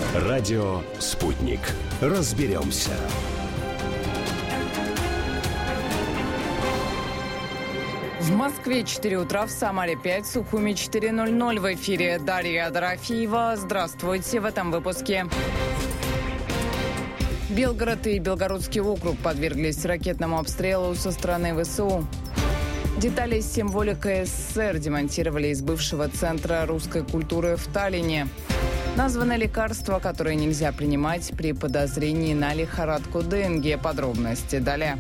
Радио «Спутник». Разберемся. В Москве 4 утра, в Самаре 5, в Сухуми 4:00. В эфире Дарья Дорофеева. Здравствуйте в этом выпуске. Белгород и Белгородский округ подверглись ракетному обстрелу со стороны ВСУ. Детали с символикой СССР демонтировали из бывшего центра русской культуры в Таллине. Названы лекарства, которые нельзя принимать при подозрении на лихорадку Денге. Подробности далее.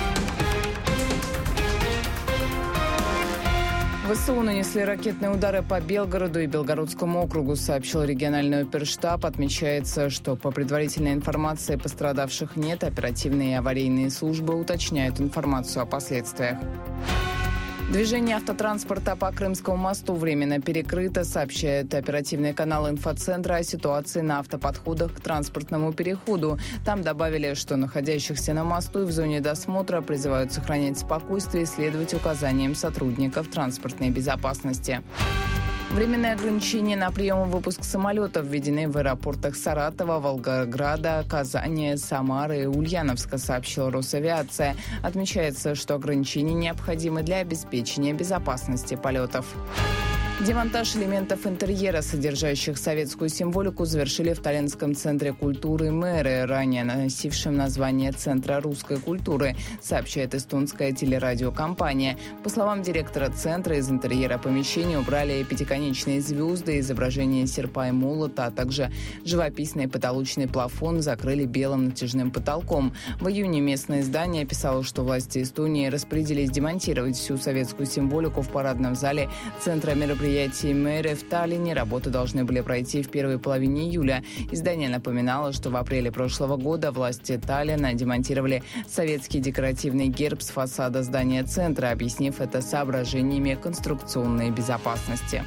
ВСУ нанесли ракетные удары по Белгороду и Белгородскому округу, сообщил региональный оперштаб. Отмечается, что по предварительной информации пострадавших нет. Оперативные и аварийные службы уточняют информацию о последствиях. Движение автотранспорта по Крымскому мосту временно перекрыто, сообщает оперативный канал инфоцентра о ситуации на автоподходах к транспортному переходу. Там добавили, что находящихся на мосту и в зоне досмотра призывают сохранять спокойствие и следовать указаниям сотрудников транспортной безопасности. Временные ограничения на прием и выпуск самолетов введены в аэропортах Саратова, Волгограда, Казани, Самары и Ульяновска, сообщила Росавиация. Отмечается, что ограничения необходимы для обеспечения безопасности полетов. Демонтаж элементов интерьера, содержащих советскую символику, завершили в Таллинском центре культуры «Мэры», ранее носившем название Центра русской культуры, сообщает эстонская телерадиокомпания. По словам директора центра, из интерьера помещения убрали пятиконечные звезды, изображение серпа и молота, а также живописный потолочный плафон закрыли белым натяжным потолком. В июне местное издание писало, что власти Эстонии распорядились демонтировать всю советскую символику в парадном зале Центра мероприятий «Мэры» в Таллине. Работы должны были пройти в первой половине июля. Издание напоминало, что в апреле прошлого года власти Таллина демонтировали советский декоративный герб с фасада здания центра, объяснив это соображениями конструкционной безопасности.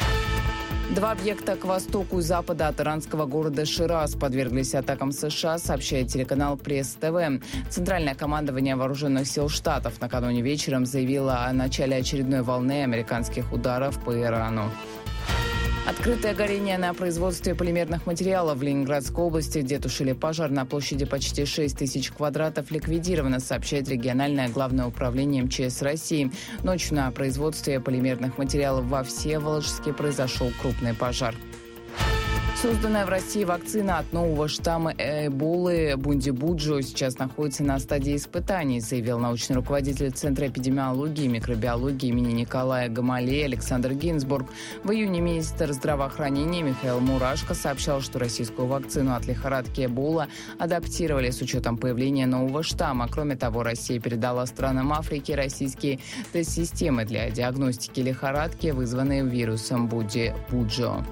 Два объекта к востоку и западу от иранского города Шираз подверглись атакам США, сообщает телеканал Пресс-ТВ. Центральное командование вооруженных сил Штатов накануне вечером заявило о начале очередной волны американских ударов по Ирану. Открытое горение на производстве полимерных материалов в Ленинградской области, где тушили пожар на площади почти 6 тысяч квадратов, ликвидировано, сообщает региональное главное управление МЧС России. Ночью на производстве полимерных материалов во Всеволожске произошел крупный пожар. Созданная в России вакцина от нового штамма Эболы Бундибуджо сейчас находится на стадии испытаний, заявил научный руководитель Центра эпидемиологии и микробиологии имени Николая Гамалея Александр Гинзбург. В июне министр здравоохранения Михаил Мурашко сообщал, что российскую вакцину от лихорадки Эбола адаптировали с учетом появления нового штамма. Кроме того, Россия передала странам Африки российские тест-системы для диагностики лихорадки, вызванные вирусом Бундибуджо.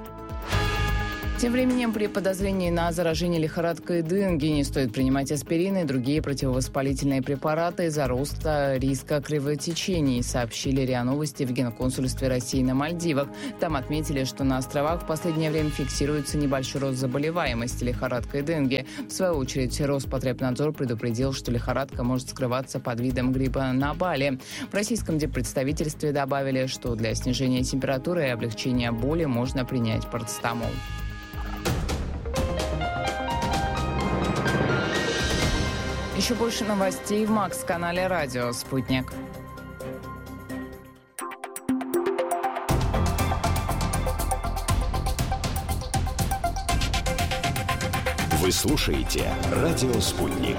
Тем временем, при подозрении на заражение лихорадкой Денге не стоит принимать аспирин и другие противовоспалительные препараты из-за роста риска кровотечений, сообщили РИА Новости в Генконсульстве России на Мальдивах. Там отметили, что на островах в последнее время фиксируется небольшой рост заболеваемости лихорадкой Денге. В свою очередь, Роспотребнадзор предупредил, что лихорадка может скрываться под видом гриппа на Бали. В российском диппредставительстве добавили, что для снижения температуры и облегчения боли можно принять парацетамол. Еще больше новостей в Макс-канале «Радио Спутник». Вы слушаете «Радио Спутник».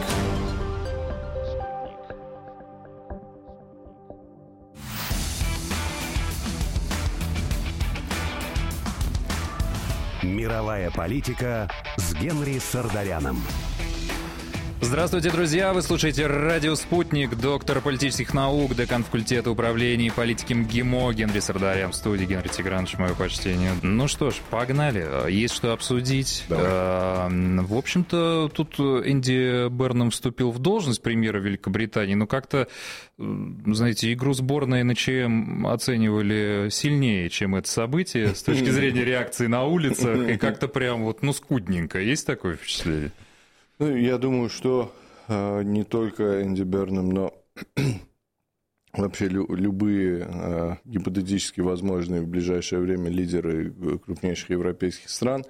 Мировая политика с Генри Сардаряном. Здравствуйте, друзья! Вы слушаете «Радио Спутник», доктор политических наук, декан факультета управления и политики МГИМО Генри Сардарян в студии. Генри Тигранович, мое почтение. Ну что ж, погнали. Есть что обсудить. В общем-то, тут Энди Бернам вступил в должность премьера Великобритании, но как-то, знаете, игру сборной на ЧМ оценивали сильнее, чем это событие с точки зрения реакции на улицах, и как-то прям вот, скудненько. Есть такое впечатление? Я думаю, что не только Энди Бернам, но вообще любые гипотетически возможные в ближайшее время лидеры крупнейших европейских стран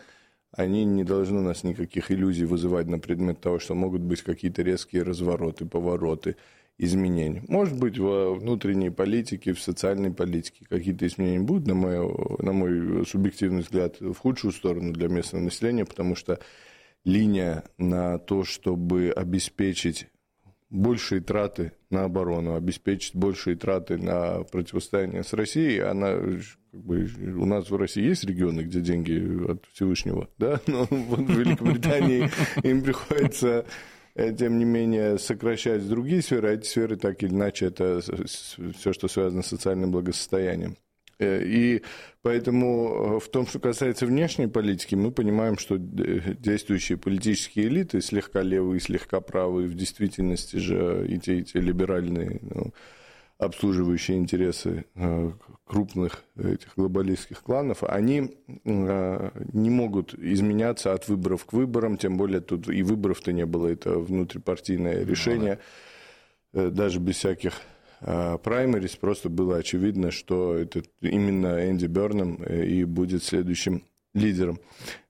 они не должны у нас никаких иллюзий вызывать на предмет того, что могут быть какие-то резкие развороты, повороты, изменения. Может быть, во внутренней политике, в социальной политике какие-то изменения будут, на мой субъективный взгляд, в худшую сторону для местного населения, потому что линия на то, чтобы обеспечить большие траты на оборону, обеспечить большие траты на противостояние с Россией, она, у нас в России есть регионы, где деньги от Всевышнего, да, но вот в Великобритании им приходится, тем не менее, сокращать другие сферы, а эти сферы так или иначе это все, что связано с социальным благосостоянием. И поэтому в том, что касается внешней политики, мы понимаем, что действующие политические элиты, слегка левые, слегка правые, в действительности же и те либеральные, обслуживающие интересы крупных этих глобалистских кланов, они не могут изменяться от выборов к выборам, тем более тут и выборов-то не было, это внутрипартийное решение, даже без всяких праймерис, просто было очевидно, что это именно Энди Бернхэм и будет следующим лидером.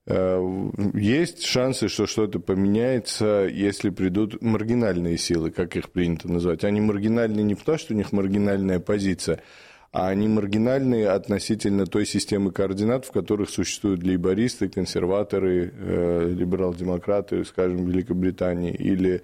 Есть шансы, что что-то поменяется, если придут маргинальные силы, как их принято называть. Они маргинальные не потому, что у них маргинальная позиция, а они маргинальные относительно той системы координат, в которых существуют лейбористы, консерваторы, либерал-демократы, скажем, в Великобритании, или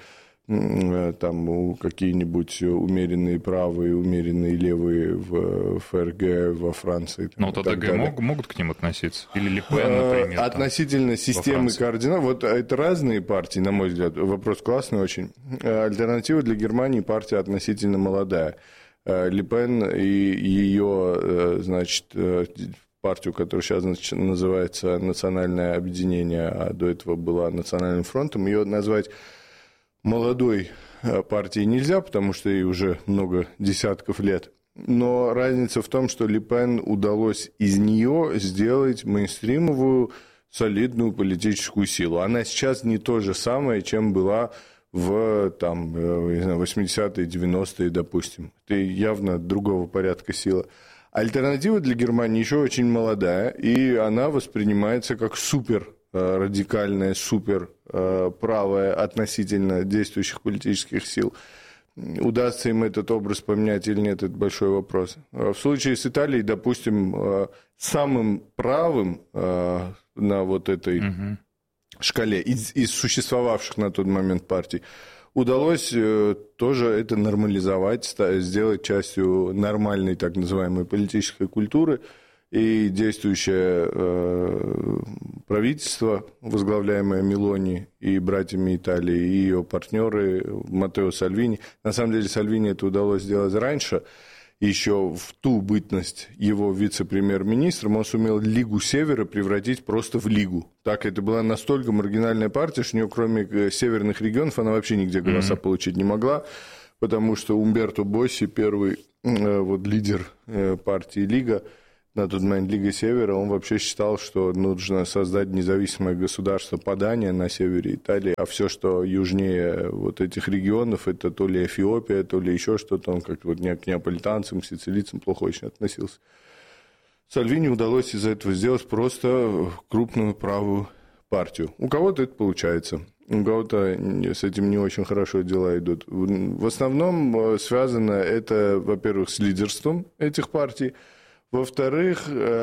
там какие-нибудь умеренные правые, умеренные левые в ФРГ, во Франции. Ну, вот АДГ могут к ним относиться? Или Ле Пен, например? Относительно системы координат, вот это разные партии, на мой взгляд. Вопрос классный очень. Альтернатива для Германии партия относительно молодая. Ле Пен и ее, значит, партию, которая сейчас называется «Национальное объединение», а до этого была «Национальным фронтом», ее назвать молодой партией нельзя, потому что ей уже много десятков лет. Но разница в том, что Ле Пен удалось из нее сделать мейнстримовую, солидную политическую силу. Она сейчас не то же самое, чем была в 80-е, 90-е, допустим. Это явно другого порядка сила. Альтернатива для Германии еще очень молодая, и она воспринимается как супер радикальная, супер правая относительно действующих политических сил. Удастся им этот образ поменять или нет, это большой вопрос. В случае с Италией, допустим, самым правым на вот этой шкале из существовавших на тот момент партий удалось тоже это нормализовать, сделать частью нормальной так называемой политической культуры. И действующее правительство, возглавляемое Мелони и братьями Италии, и ее партнеры Маттео Сальвини. На самом деле Сальвини это удалось сделать раньше, еще в ту бытность его вице-премьер-министром, он сумел Лигу Севера превратить просто в Лигу. Так, это была настолько маргинальная партия, что у нее, кроме северных регионов, она вообще нигде голоса получить не могла, потому что Умберто Босси, первый лидер партии Лига, на тот момент Лига Севера, он вообще считал, что нужно создать независимое государство Падания на севере Италии, а все, что южнее вот этих регионов, это то ли Эфиопия, то ли еще что-то, он как вот к неаполитанцам, сицилийцам плохо очень относился. Сальвини удалось из-за этого сделать просто крупную правую партию. У кого-то это получается, у кого-то с этим не очень хорошо дела идут. В основном связано это, во-первых, с лидерством этих партий, во-вторых,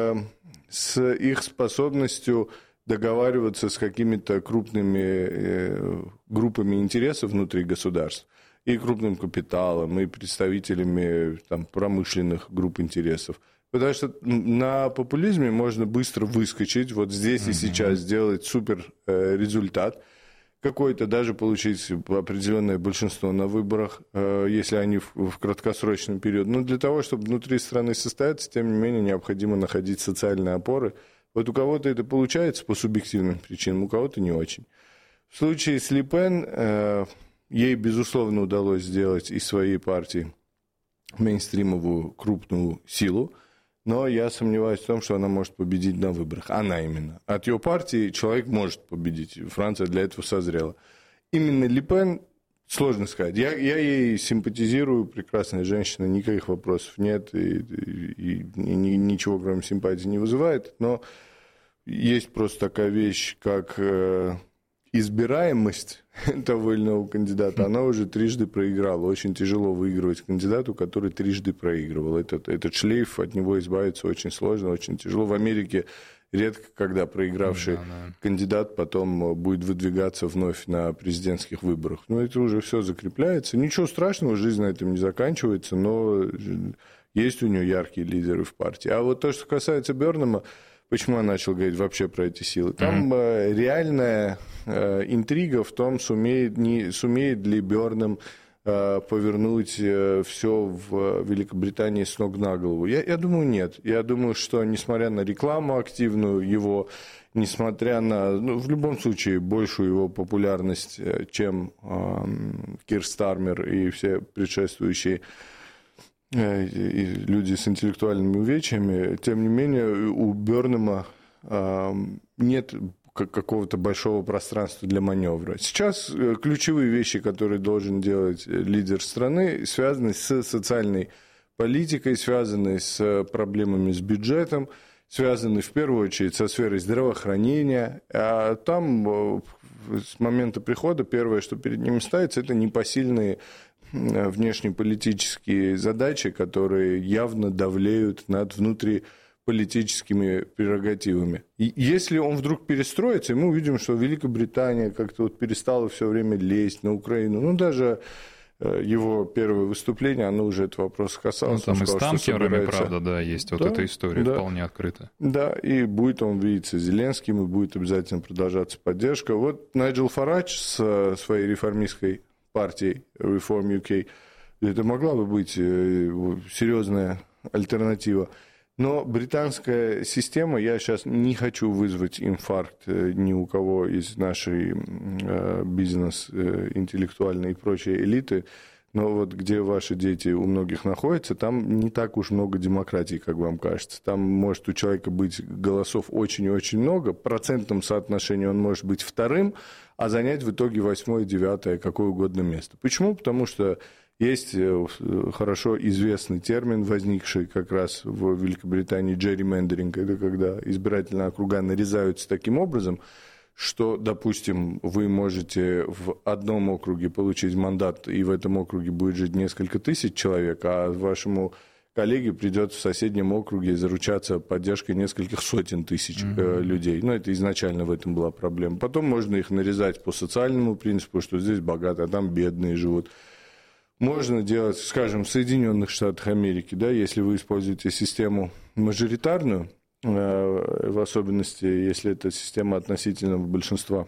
с их способностью договариваться с какими-то крупными группами интересов внутри государств, и крупным капиталом, и представителями промышленных групп интересов. Потому что на популизме можно быстро выскочить, вот здесь и сейчас сделать супер результат, какой-то даже получить определенное большинство на выборах, если они в краткосрочном периоде. Но для того, чтобы внутри страны состояться, тем не менее, необходимо находить социальные опоры. Вот у кого-то это получается по субъективным причинам, у кого-то не очень. В случае с Ле Пен ей, безусловно, удалось сделать из своей партии мейнстримовую крупную силу, но я сомневаюсь в том, что она может победить на выборах. Она именно. От ее партии человек может победить. Франция для этого созрела. Именно Ле Пен, сложно сказать. Я ей симпатизирую, прекрасная женщина, никаких вопросов нет, и ничего, кроме симпатии, не вызывает. Но есть просто такая вещь, как избираемость того или иного кандидата, она уже трижды проиграла. Очень тяжело выигрывать кандидату, который трижды проигрывал. Этот шлейф, от него избавиться очень сложно, очень тяжело. В Америке редко, когда проигравший кандидат потом будет выдвигаться вновь на президентских выборах. Но это уже все закрепляется. Ничего страшного, жизнь на этом не заканчивается, но есть у него яркие лидеры в партии. А вот то, что касается Бернема, почему я начал говорить вообще про эти силы? Там реальная интрига в том, сумеет ли Бернем повернуть все в Великобритании с ног на голову. Я думаю, нет. Я думаю, что несмотря на рекламу активную его, несмотря на, в любом случае, большую его популярность, чем Кир Стармер и все предшествующие люди с интеллектуальными увечьями, тем не менее у Бернема нет какого-то большого пространства для маневра. Сейчас ключевые вещи, которые должен делать лидер страны, связаны с социальной политикой, связаны с проблемами с бюджетом, связаны в первую очередь со сферой здравоохранения. А там с момента прихода первое, что перед ними ставится, это непосильные внешнеполитические задачи, которые явно давлеют над внутриполитическими прерогативами. И если он вдруг перестроится, и мы увидим, что Великобритания как-то вот перестала все время лезть на Украину, даже его первое выступление, оно уже этот вопрос касалось. Там и с танкерами, правда, есть вот эта история вполне открыта. Да, и будет он видеться с Зеленским, и будет обязательно продолжаться поддержка. Вот Найджел Фарадж с своей реформистской партией Reform UK, это могла бы быть серьезная альтернатива. Но британская система, я сейчас не хочу вызвать инфаркт ни у кого из нашей бизнес, интеллектуальной и прочей элиты, но вот где ваши дети у многих находятся, там не так уж много демократии, как вам кажется. Там может у человека быть голосов очень и очень много, в процентном соотношении он может быть вторым, а занять в итоге 8-е, 9-е, какое угодно место. Почему? Потому что есть хорошо известный термин, возникший как раз в Великобритании, gerrymandering. Это когда избирательные округа нарезаются таким образом, что, допустим, вы можете в одном округе получить мандат, и в этом округе будет жить несколько тысяч человек, а вашему коллеге придется в соседнем округе заручаться поддержкой нескольких сотен тысяч людей. Это изначально в этом была проблема. Потом можно их нарезать по социальному принципу, что здесь богатые, а там бедные живут. Можно делать, скажем, в Соединенных Штатах Америки, если вы используете систему мажоритарную, в особенности, если это система относительного большинства,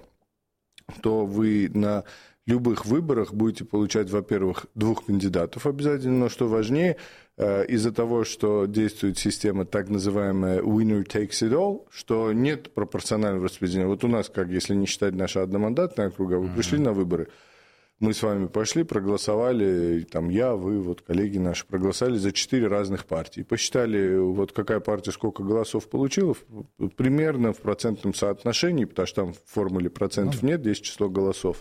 то вы на любых выборах будете получать, во-первых, 2 кандидатов обязательно, но что важнее, из-за того, что действует система так называемая winner takes it all, что нет пропорционального распределения. Вот у нас, как если не считать наши одномандатные округа, вы пришли на выборы, мы с вами пошли, проголосовали, я, вы, коллеги наши, проголосовали за 4 разных партии. Посчитали, какая партия сколько голосов получила, примерно в процентном соотношении, потому что там в формуле процентов нет, есть число голосов,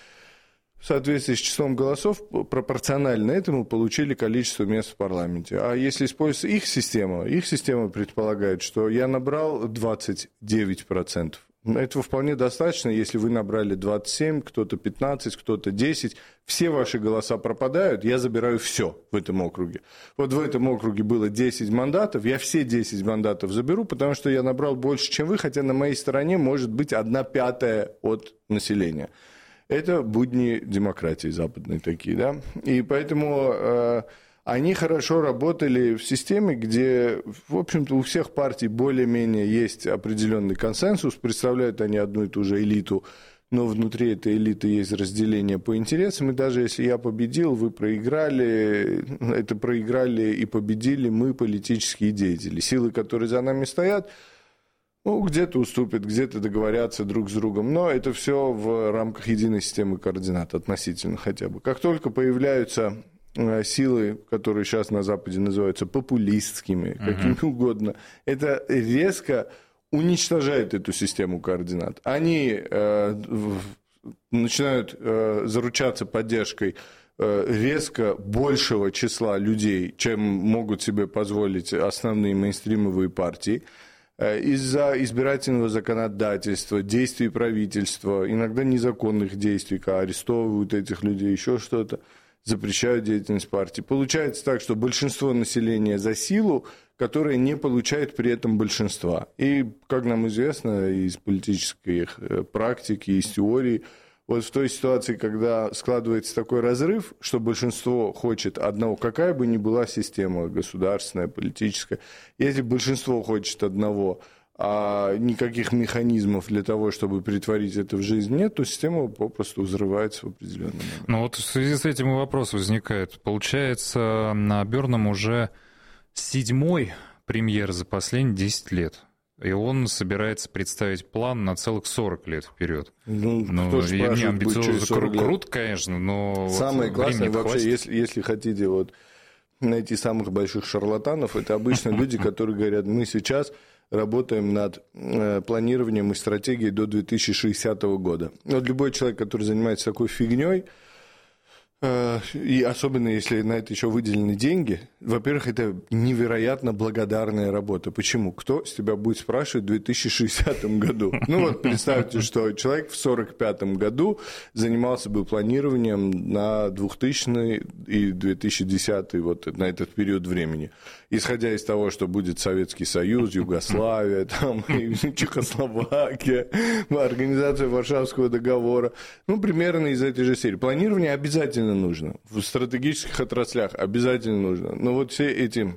В соответствии с числом голосов, пропорционально этому получили количество мест в парламенте. А если используется их система предполагает, что я набрал 29%. Этого вполне достаточно, если вы набрали 27, кто-то 15, кто-то 10. Все ваши голоса пропадают, я забираю все в этом округе. Вот в этом округе было 10 мандатов, я все 10 мандатов заберу, потому что я набрал больше, чем вы, хотя на моей стороне может быть 1/5 от населения. Это будни демократии западной такие, И поэтому они хорошо работали в системе, где, в общем-то, у всех партий более-менее есть определенный консенсус, представляют они одну и ту же элиту, но внутри этой элиты есть разделение по интересам, и даже если я победил, вы проиграли, это проиграли и победили мы, политические деятели. Силы, которые за нами стоят, где-то уступят, где-то договорятся друг с другом, но это все в рамках единой системы координат, относительно хотя бы. Как только появляются силы, которые сейчас на Западе называются популистскими, какими угодно, это резко уничтожает эту систему координат. Они начинают заручаться поддержкой резко большего числа людей, чем могут себе позволить основные мейнстримовые партии. из-за избирательного законодательства, действий правительства, иногда незаконных действий, когда арестовывают этих людей, еще что-то, запрещают деятельность партии. Получается так, что большинство населения за силу, которое не получает при этом большинства. И, как нам известно из политической практики, из теории, вот в той ситуации, когда складывается такой разрыв, что большинство хочет одного, какая бы ни была система государственная, политическая, если большинство хочет одного, а никаких механизмов для того, чтобы претворить это в жизнь нет, то система попросту взрывается в определенный момент. Ну вот в связи с этим вопрос возникает. Получается, Бернам уже 7-й премьер за последние 10 лет. И он собирается представить план на целых 40 лет вперед. Ну кто ж спрашивает, будет через 40 лет? Круто, конечно, но самое вот классное вообще, хватит. если хотите вот найти самых больших шарлатанов, это обычно люди, которые говорят, мы сейчас работаем над планированием и стратегией до 2060 года. Вот любой человек, который занимается такой фигней, и особенно если на это еще выделены деньги, во-первых, это невероятно благодарная работа. Почему? Кто с тебя будет спрашивать в 2060 году? Ну вот представьте, что человек в 1945 году занимался бы планированием на 2000 и 2010, вот на этот период времени. Исходя из того, что будет Советский Союз, Югославия, там, Чехословакия, Организация Варшавского договора. Ну, примерно из этой же серии. Планирование обязательно нужно. В стратегических отраслях обязательно нужно. Но вот все эти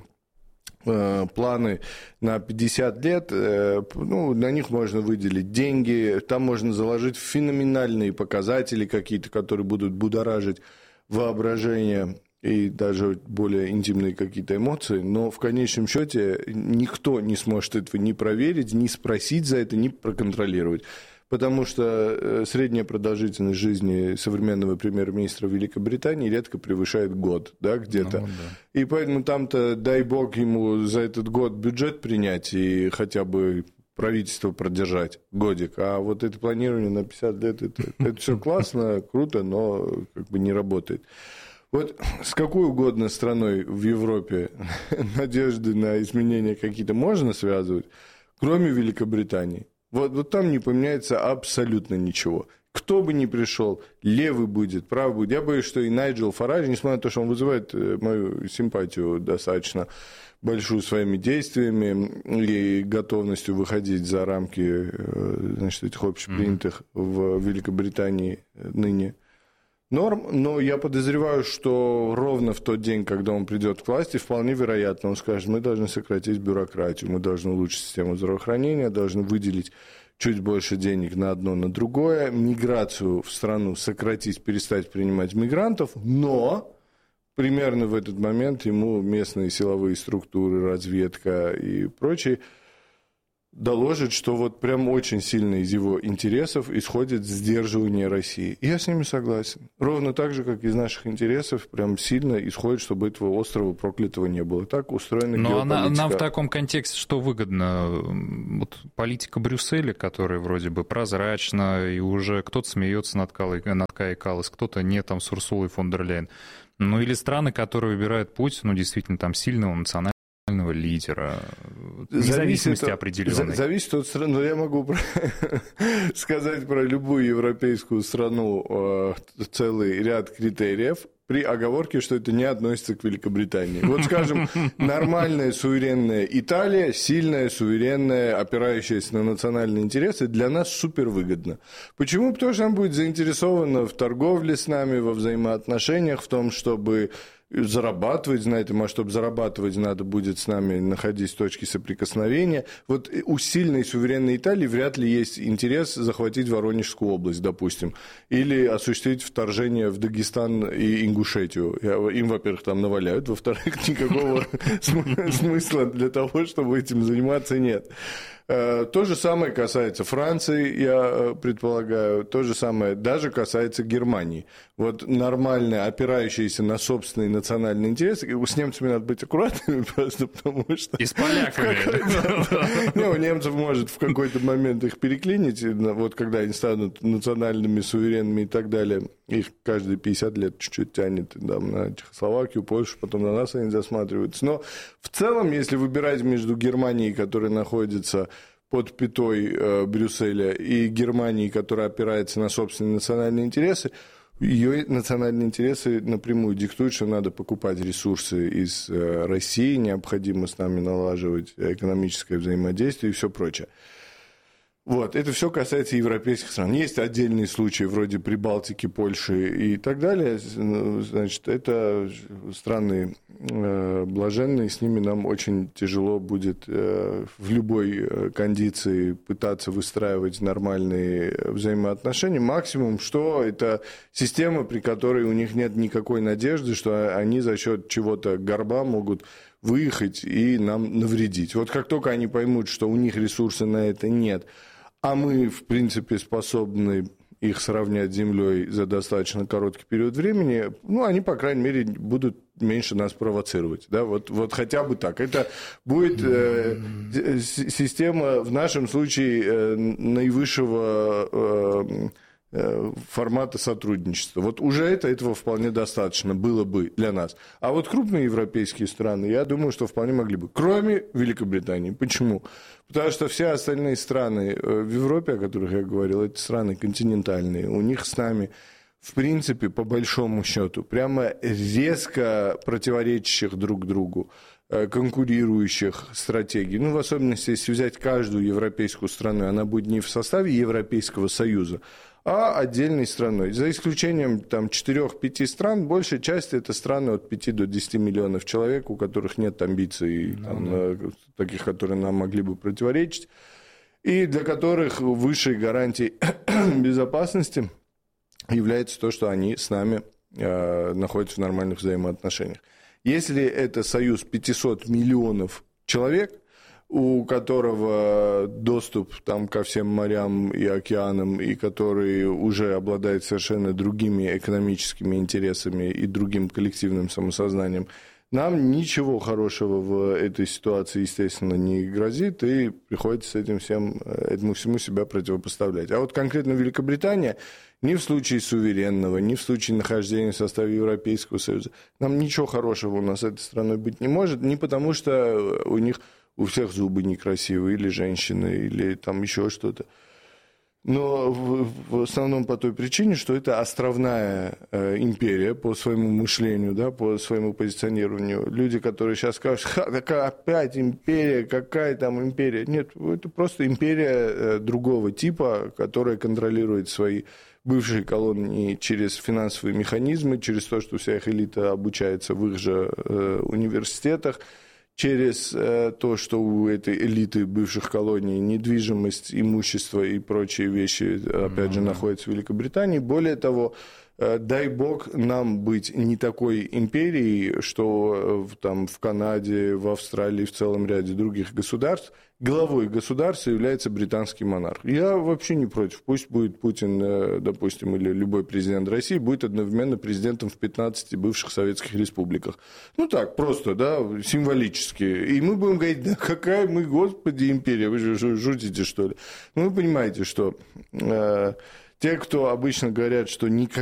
планы на 50 лет, ну, на них можно выделить деньги, там можно заложить феноменальные показатели какие-то, которые будут будоражить воображение и даже более интимные какие-то эмоции, но в конечном счете никто не сможет этого ни проверить, ни спросить за это, ни проконтролировать. Потому что средняя продолжительность жизни современного премьер-министра Великобритании редко превышает год, да, где-то. Ну, да. И поэтому там-то, дай бог, ему за этот год бюджет принять и хотя бы правительство продержать годик. А вот это планирование на 50 лет, это все классно, круто, но как бы не работает. Вот с какой угодно страной в Европе надежды на изменения какие-то можно связывать, кроме Великобритании. Вот там не поменяется абсолютно ничего. Кто бы ни пришел, левый будет, правый будет. Я боюсь, что и Найджел Фарадж, несмотря на то, что он вызывает мою симпатию достаточно большую своими действиями и готовностью выходить за рамки, значит, этих общепринятых в Великобритании ныне норм, но я подозреваю, что ровно в тот день, когда он придет к власти, вполне вероятно, он скажет, мы должны сократить бюрократию, мы должны улучшить систему здравоохранения, должны выделить чуть больше денег на одно, на другое, миграцию в страну сократить, перестать принимать мигрантов, но примерно в этот момент ему местные силовые структуры, разведка и прочие доложит, что вот прям очень сильно из его интересов исходит сдерживание России. И я с ними согласен. Ровно так же, как из наших интересов прям сильно исходит, чтобы этого острова проклятого не было. Так устроена геополитика. Но нам в таком контексте что выгодно? Вот политика Брюсселя, которая вроде бы прозрачна, и уже кто-то смеется над Каей Каллас, кто-то не там с Урсулой фон дер Ляйен. Ну или страны, которые выбирают путь, ну действительно там сильного национального лидера, независимости определенной. Зависит от страны. Но я могу сказать про любую европейскую страну целый ряд критериев, при оговорке, что это не относится к Великобритании. Вот, скажем, нормальная, суверенная Италия, сильная, суверенная, опирающаяся на национальные интересы, для нас супервыгодно. Почему? Потому что она будет заинтересована в торговле с нами, во взаимоотношениях, в том, чтобы зарабатывать на этом, а чтобы зарабатывать, надо будет с нами находить точки соприкосновения. Вот у сильной суверенной Италии вряд ли есть интерес захватить Воронежскую область, допустим, или осуществить вторжение в Дагестан и Ингушетию. Им, во-первых, там наваляют, во-вторых, никакого смысла для того, чтобы этим заниматься, нет. То же самое касается Франции, я предполагаю, то же самое даже касается Германии. Вот нормально опирающиеся на собственные национальные интересы, с немцами надо быть аккуратными просто потому что... И с поляками. Не, у немцев может в какой-то момент их переклинить, вот когда они станут национальными, суверенными и так далее. их каждые 50 лет чуть-чуть тянет там, на Чехословакию, Польшу, потом на нас они засматриваются. Но в целом, если выбирать между Германией, которая находится под пятой Брюсселя, и Германией, которая опирается на собственные национальные интересы, ее национальные интересы напрямую диктуют, что надо покупать ресурсы из России, необходимо с нами налаживать экономическое взаимодействие и все прочее. Вот, это все касается европейских стран. Есть отдельные случаи вроде Прибалтики, Польши и так далее. Значит, это страны блаженные, с ними нам очень тяжело будет в любой кондиции пытаться выстраивать нормальные взаимоотношения. Максимум, что это система, при которой у них нет никакой надежды, что они за счет чего-то горба могут выехать и нам навредить. Вот как только они поймут, что у них ресурсов на это нет, а мы, в принципе, способны их сравнять с землей за достаточно короткий период времени, ну, они, по крайней мере, будут меньше нас провоцировать. Да? Вот хотя бы так. Это будет система, в нашем случае, наивысшего формата сотрудничества. Вот уже этого вполне достаточно было бы для нас. А вот крупные европейские страны, я думаю, что вполне могли бы. Кроме Великобритании. Почему? Потому что все остальные страны в Европе, о которых я говорил, это страны континентальные. У них с нами, в принципе, по большому счету, прямо резко противоречащих друг другу, конкурирующих стратегий. Ну, в особенности, если взять каждую европейскую страну, она будет не в составе Европейского Союза, а отдельной страной. За исключением там 4-5 стран, большая часть это страны от 5 до 10 миллионов человек, у которых нет амбиций, таких, которые нам могли бы противоречить, и для которых высшей гарантией безопасности является то, что они с нами находятся в нормальных взаимоотношениях. Если это союз 500 миллионов человек, у которого доступ там ко всем морям и океанам, и который уже обладает совершенно другими экономическими интересами и другим коллективным самосознанием, нам ничего хорошего в этой ситуации, естественно, не грозит, и приходится этому всему себя противопоставлять. А вот конкретно Великобритания ни в случае суверенного, ни в случае нахождения в составе Европейского Союза, нам ничего хорошего у нас с этой страной быть не может, не потому что у всех зубы некрасивые, или женщины, или там еще что-то. Но в основном по той причине, что это островная империя по своему мышлению, да, по своему позиционированию. Люди, которые сейчас скажут, такая опять империя, какая там империя. Нет, это просто империя другого типа, которая контролирует свои бывшие колонии через финансовые механизмы, через то, что вся их элита обучается в их же университетах, через то, что у этой элиты бывших колоний недвижимость, имущество и прочие вещи, опять же, находятся в Великобритании. Более того, дай бог нам быть не такой империей, что там в Канаде, в Австралии, в целом ряде других государств главой государства является британский монарх. Я вообще не против. Пусть будет Путин, допустим, или любой президент России будет одновременно президентом в 15 бывших советских республиках. Ну так, просто, да, символически. И мы будем говорить, да какая мы, господи, империя, вы же шутите, что ли? Ну, вы понимаете, что те, кто обычно говорят, что никаких